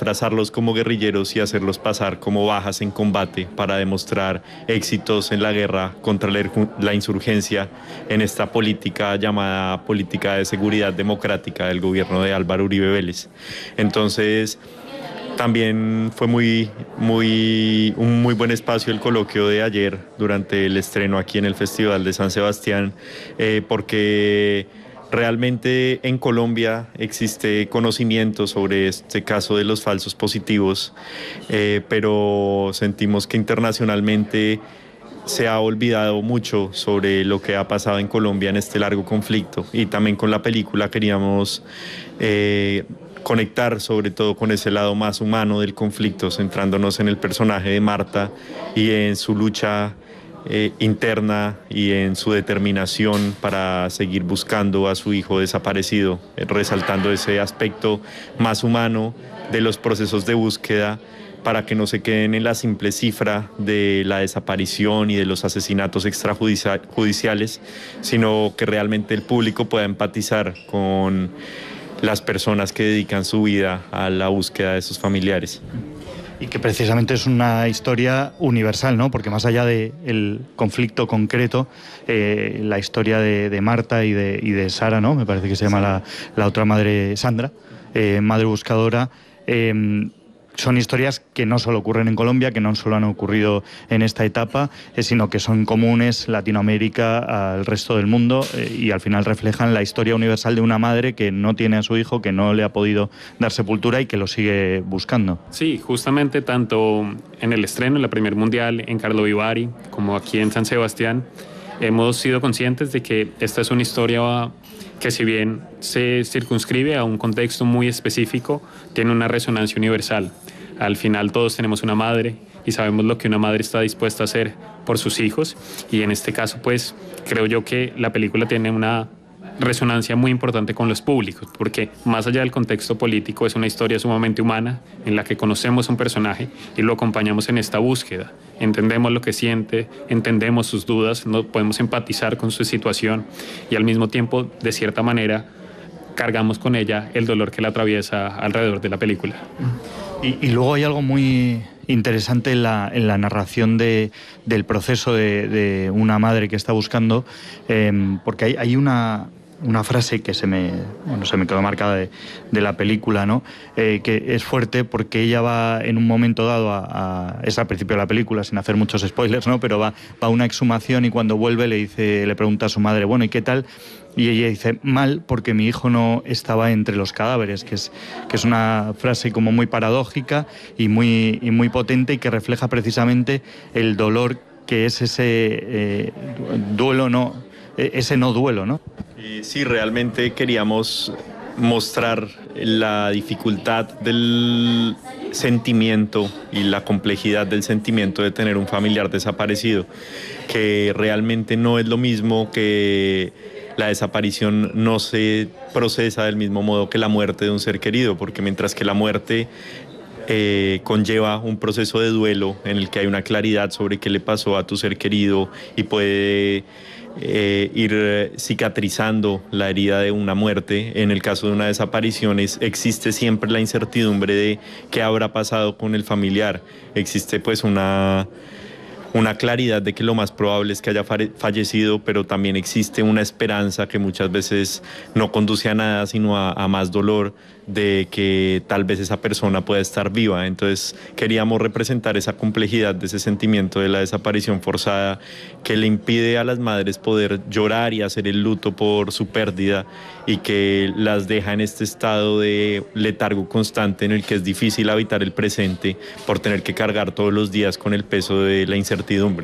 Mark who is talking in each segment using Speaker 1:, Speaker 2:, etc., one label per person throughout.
Speaker 1: disfrazarlos como guerrilleros y hacerlos pasar como bajas en combate para demostrar éxitos en la guerra contra la insurgencia en esta política llamada política de seguridad democrática del gobierno de Álvaro Uribe Vélez. Entonces, también fue un muy buen espacio el coloquio de ayer durante el estreno aquí en el Festival de San Sebastián, porque realmente en Colombia existe conocimiento sobre este caso de los falsos positivos, pero sentimos que internacionalmente se ha olvidado mucho sobre lo que ha pasado en Colombia en este largo conflicto, y también con la película queríamos conectar sobre todo con ese lado más humano del conflicto, centrándonos en el personaje de Marta y en su lucha interna y en su determinación para seguir buscando a su hijo desaparecido, resaltando ese aspecto más humano de los procesos de búsqueda, para que no se queden en la simple cifra de la desaparición y de los asesinatos extrajudiciales, sino que realmente el público pueda empatizar con las personas que dedican su vida a la búsqueda de sus familiares.
Speaker 2: Y que precisamente es una historia universal, ¿no? Porque más allá del conflicto concreto, la historia de Marta y de Sara, ¿no? Me parece que se llama la otra madre, Sandra, madre buscadora, son historias que no solo ocurren en Colombia, que no solo han ocurrido en esta etapa, sino que son comunes Latinoamérica al resto del mundo, y al final reflejan la historia universal de una madre que no tiene a su hijo, que no le ha podido dar sepultura y que lo sigue buscando.
Speaker 3: Sí, justamente tanto en el estreno, en la Premier Mundial, en Carlo Vivari, como aquí en San Sebastián, hemos sido conscientes de que esta es una historia que, si bien se circunscribe a un contexto muy específico, tiene una resonancia universal. Al final todos tenemos una madre y sabemos lo que una madre está dispuesta a hacer por sus hijos, y en este caso pues creo yo que la película tiene una resonancia muy importante con los públicos, porque más allá del contexto político es una historia sumamente humana en la que conocemos un personaje y lo acompañamos en esta búsqueda. Entendemos lo que siente, entendemos sus dudas, no podemos empatizar con su situación, y al mismo tiempo, de cierta manera, cargamos con ella el dolor que la atraviesa alrededor de la película.
Speaker 2: Y luego hay algo muy interesante en la narración del proceso de una madre que está buscando, porque hay una frase que se me quedó marcada de la película, ¿no? Que es fuerte, porque ella va en un momento dado es al principio de la película, sin hacer muchos spoilers, ¿no? Pero va a una exhumación, y cuando vuelve le pregunta a su madre, bueno, ¿y qué tal? Y ella dice, mal, porque mi hijo no estaba entre los cadáveres, que es una frase como muy paradójica y muy potente, y que refleja precisamente el dolor que es ese duelo, ¿no? Ese no duelo, ¿no?
Speaker 1: Sí, realmente queríamos mostrar la dificultad del sentimiento y la complejidad del sentimiento de tener un familiar desaparecido, que realmente no es lo mismo, que la desaparición no se procesa del mismo modo que la muerte de un ser querido, porque mientras que la muerte conlleva un proceso de duelo en el que hay una claridad sobre qué le pasó a tu ser querido y puede ir cicatrizando la herida de una muerte, en el caso de una desaparición existe siempre la incertidumbre de qué habrá pasado con el familiar. Existe pues una claridad de que lo más probable es que haya fallecido, pero también existe una esperanza que muchas veces no conduce a nada, sino a más dolor, de que tal vez esa persona pueda estar viva. Entonces queríamos representar esa complejidad de ese sentimiento de la desaparición forzada, que le impide a las madres poder llorar y hacer el luto por su pérdida, y que las deja en este estado de letargo constante en el que es difícil habitar el presente por tener que cargar todos los días con el peso de la incertidumbre.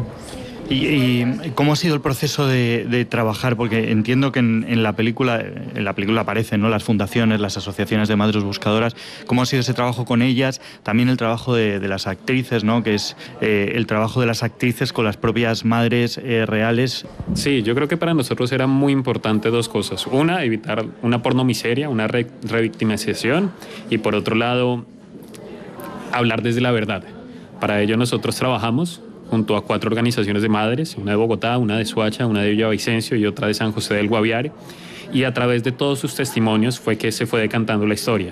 Speaker 2: ¿Y cómo ha sido el proceso de trabajar? Porque entiendo que en la película aparecen, ¿no?, las fundaciones, las asociaciones de madres buscadoras. ¿Cómo ha sido ese trabajo con ellas? También el trabajo de las actrices, ¿no?, que es el trabajo de las actrices con las propias madres reales.
Speaker 3: Sí, yo creo que para nosotros era muy importante dos cosas. Una, evitar una pornomiseria, una revictimización, y por otro lado, hablar desde la verdad. Para ello nosotros trabajamos junto a 4 organizaciones de madres, una de Bogotá, una de Soacha, una de Villavicencio y otra de San José del Guaviare, y a través de todos sus testimonios fue que se fue decantando la historia.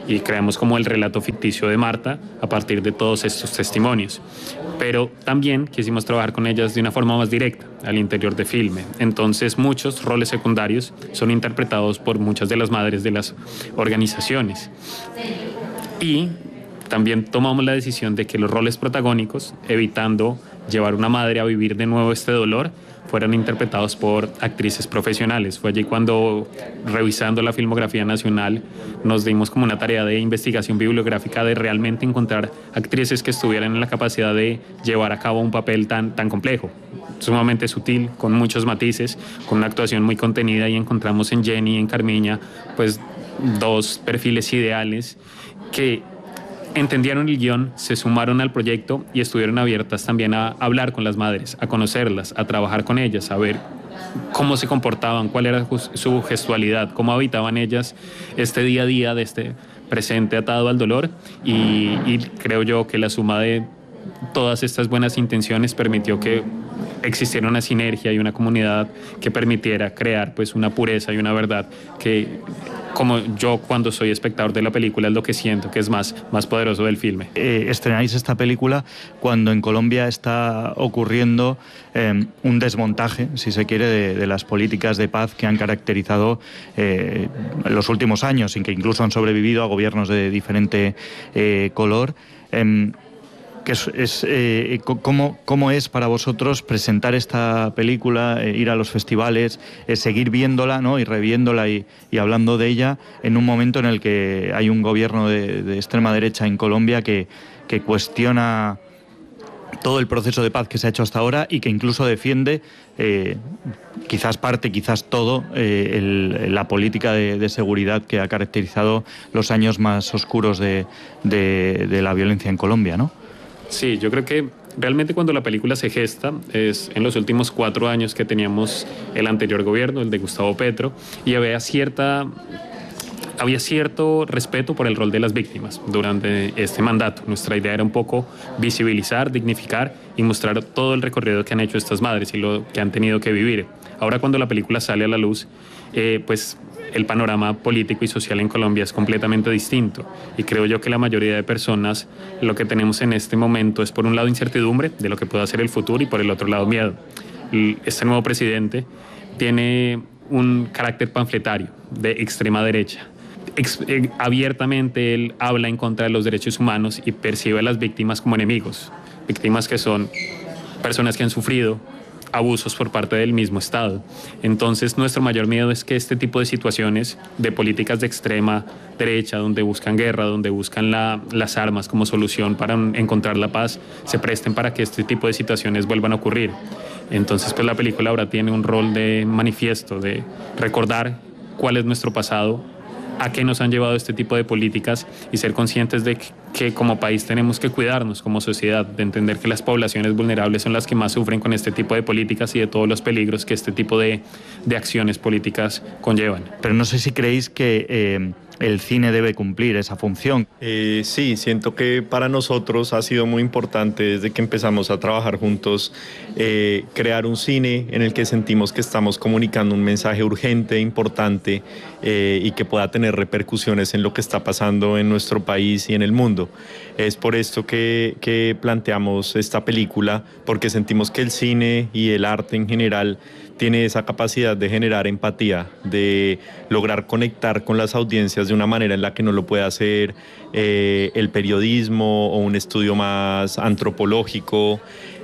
Speaker 3: y creamos como el relato ficticio de Marta a partir de todos estos testimonios. Pero también quisimos trabajar con ellas de una forma más directa al interior de Filme. Entonces muchos roles secundarios son interpretados por muchas de las madres de las organizaciones. Y también tomamos la decisión de que los roles protagónicos, evitando llevar a una madre a vivir de nuevo este dolor, fueran interpretados por actrices profesionales. Fue allí cuando, revisando la filmografía nacional, nos dimos como una tarea de investigación bibliográfica de realmente encontrar actrices que estuvieran en la capacidad de llevar a cabo un papel tan complejo, sumamente sutil, con muchos matices, con una actuación muy contenida, y encontramos en Jenny y en Carmiña pues dos perfiles ideales que entendieron el guión, se sumaron al proyecto y estuvieron abiertas también a hablar con las madres, a conocerlas, a trabajar con ellas, a ver cómo se comportaban, cuál era su gestualidad, cómo habitaban ellas este día a día de este presente atado al dolor, y creo yo que la suma de todas estas buenas intenciones permitió que existiera una sinergia y una comunidad que permitiera crear pues una pureza y una verdad que, como yo cuando soy espectador de la película, es lo que siento que es más poderoso del filme.
Speaker 2: Estrenáis esta película cuando en Colombia está ocurriendo un desmontaje, si se quiere, de las políticas de paz que han caracterizado los últimos años, y que incluso han sobrevivido a gobiernos de diferente color. ¿Cómo es para vosotros presentar esta película, ir a los festivales, seguir viéndola, ¿no?, y reviéndola y hablando de ella en un momento en el que hay un gobierno de extrema derecha en Colombia que cuestiona todo el proceso de paz que se ha hecho hasta ahora y que incluso defiende, quizás parte, quizás todo, la política de seguridad que ha caracterizado los años más oscuros de la violencia en Colombia, ¿no?
Speaker 3: Sí, yo creo que realmente cuando la película se gesta es en los últimos 4 años que teníamos el anterior gobierno, el de Gustavo Petro, y había cierto respeto por el rol de las víctimas durante este mandato. Nuestra idea era un poco visibilizar, dignificar y mostrar todo el recorrido que han hecho estas madres y lo que han tenido que vivir. Ahora, cuando la película sale a la luz, pues el panorama político y social en Colombia es completamente distinto, y creo yo que la mayoría de personas lo que tenemos en este momento es, por un lado, incertidumbre de lo que pueda ser el futuro, y por el otro lado, miedo. Este nuevo presidente tiene un carácter panfletario de extrema derecha. Abiertamente él habla en contra de los derechos humanos y percibe a las víctimas como enemigos, víctimas que son personas que han sufrido abusos por parte del mismo Estado. Entonces, nuestro mayor miedo es que este tipo de situaciones de políticas de extrema derecha, donde buscan guerra, donde buscan las armas como solución para encontrar la paz, se presten para que este tipo de situaciones vuelvan a ocurrir. Entonces, pues la película ahora tiene un rol de manifiesto, de recordar cuál es nuestro pasado, a qué nos han llevado este tipo de políticas, y ser conscientes de que como país tenemos que cuidarnos como sociedad, de entender que las poblaciones vulnerables son las que más sufren con este tipo de políticas y de todos los peligros que este tipo de acciones políticas conllevan.
Speaker 2: Pero no sé si creéis que el cine debe cumplir esa función.
Speaker 1: Sí, siento que para nosotros ha sido muy importante desde que empezamos a trabajar juntos crear un cine en el que sentimos que estamos comunicando un mensaje urgente, importante, y que pueda tener repercusiones en lo que está pasando en nuestro país y en el mundo. Es por esto que planteamos esta película, porque sentimos que el cine y el arte en general tiene esa capacidad de generar empatía, de lograr conectar con las audiencias de una manera en la que no lo puede hacer el periodismo o un estudio más antropológico,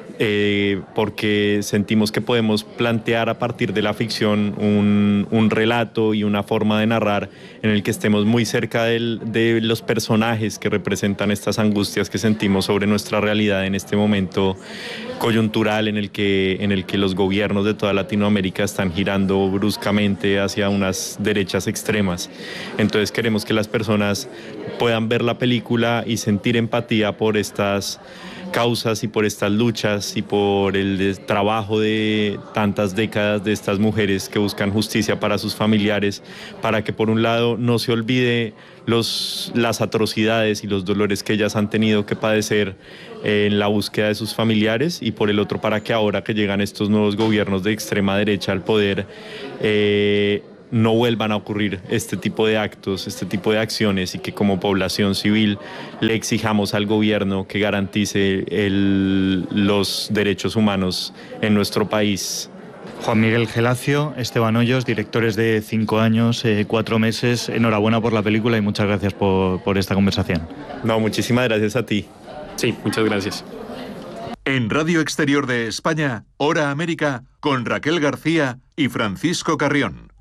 Speaker 1: porque sentimos que podemos plantear a partir de la ficción un relato y una forma de narrar en el que estemos muy cerca de los personajes que representan estas angustias que sentimos sobre nuestra realidad en este momento coyuntural en el que los gobiernos de toda Latinoamérica están girando bruscamente hacia unas derechas extremas. Entonces queremos que las personas puedan ver la película y sentir empatía por estas causas y por estas luchas y por el trabajo de tantas décadas de estas mujeres que buscan justicia para sus familiares, para que por un lado no se olvide las atrocidades y los dolores que ellas han tenido que padecer en la búsqueda de sus familiares, y por el otro para que ahora que llegan estos nuevos gobiernos de extrema derecha al poder no vuelvan a ocurrir este tipo de actos, este tipo de acciones, y que como población civil le exijamos al gobierno que garantice los derechos humanos en nuestro país.
Speaker 2: Juan Miguel Gelacio, Esteban Hoyos, directores de 5 años, 4 meses. Enhorabuena por la película y muchas gracias por esta conversación.
Speaker 1: No, muchísimas gracias a ti.
Speaker 3: Sí, muchas gracias.
Speaker 4: En Radio Exterior de España, Hora América, con Raquel García y Francisco Carrión.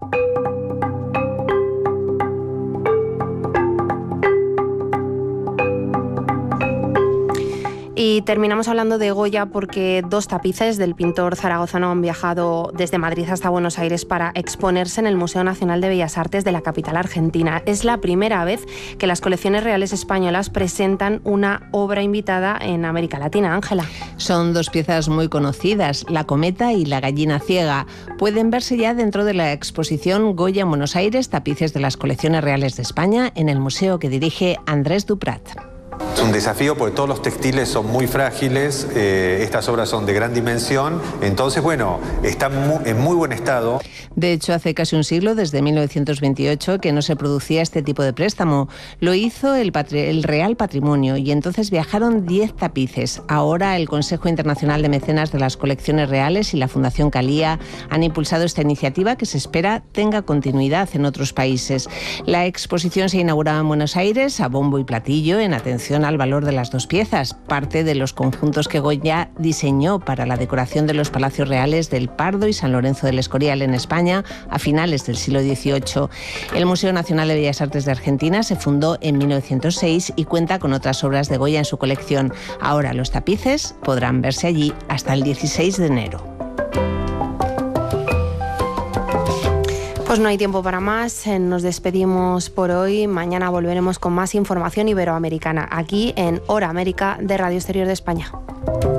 Speaker 5: Y terminamos hablando de Goya porque 2 tapices del pintor zaragozano han viajado desde Madrid hasta Buenos Aires para exponerse en el Museo Nacional de Bellas Artes de la capital argentina. Es la primera vez que las colecciones reales españolas presentan una obra invitada en América Latina. Ángela.
Speaker 6: Son 2 piezas muy conocidas, La cometa y La gallina ciega. Pueden verse ya dentro de la exposición Goya en Buenos Aires, tapices de las colecciones reales de España, en el museo que dirige Andrés Duprat.
Speaker 7: Es un desafío porque todos los textiles son muy frágiles, estas obras son de gran dimensión, entonces bueno, están en muy buen estado.
Speaker 6: De hecho, hace casi un siglo, desde 1928, que no se producía este tipo de préstamo. Lo hizo el Real Patrimonio y entonces viajaron 10 tapices. Ahora el Consejo Internacional de Mecenas de las Colecciones Reales y la Fundación Calía han impulsado esta iniciativa que se espera tenga continuidad en otros países. La exposición se inauguraba en Buenos Aires a bombo y platillo en atención al valor de las 2 piezas, parte de los conjuntos que Goya diseñó para la decoración de los palacios reales del Pardo y San Lorenzo del Escorial en España a finales del siglo XVIII. El Museo Nacional de Bellas Artes de Argentina se fundó en 1906 y cuenta con otras obras de Goya en su colección. Ahora los tapices podrán verse allí hasta el 16 de enero.
Speaker 5: Pues no hay tiempo para más, nos despedimos por hoy. Mañana volveremos con más información iberoamericana aquí en Hora América de Radio Exterior de España.